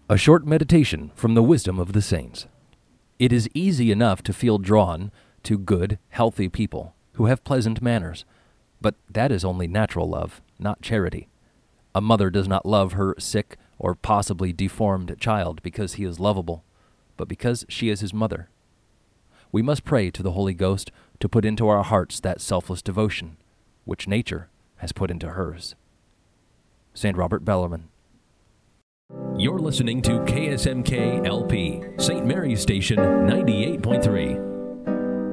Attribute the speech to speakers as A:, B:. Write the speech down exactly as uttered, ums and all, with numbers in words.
A: A short meditation from the wisdom of the saints. It is easy enough to feel drawn to good, healthy people who have pleasant manners, but that is only natural love, not charity. A mother does not love her sick or possibly deformed child because he is lovable, but because she is his mother. We must pray to the Holy Ghost to put into our hearts that selfless devotion, which nature has put into hers. Saint Robert Bellarmine.
B: You're listening to K S M K L P, Saint Mary's Station ninety-eight point three.